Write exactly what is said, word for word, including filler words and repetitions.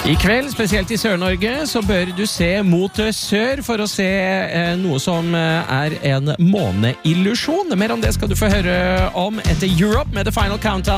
I kveld, spesielt i Sør-Norge, så bør du se mot sør for å se eh, noe som er en måneillusjon. Mer om det skal du få høre om etter Europe med The Final Countdown.